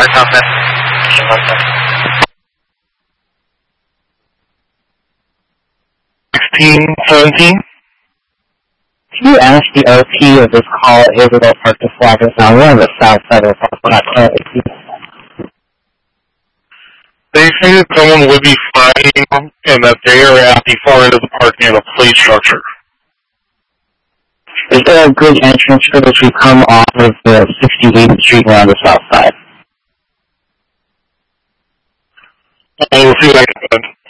Southwest. 1617. Can you ask the OT of this call at Haverhill Park to flag us down? We're on the south side of the park. We're not currently. They say that someone would be flying and that they are at the far end of the park near the play structure. Is there a good entrance for which we come off of the 68th Street around the south side? We'll see what I can find.